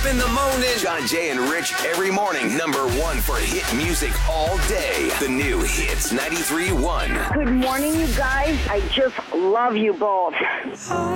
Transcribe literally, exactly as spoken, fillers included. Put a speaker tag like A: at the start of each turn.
A: up in the morning.
B: John, Jay, and Rich every morning. Number one for hit music all day. The new Hits ninety-three point one.
C: Good morning, you guys. I just love you both.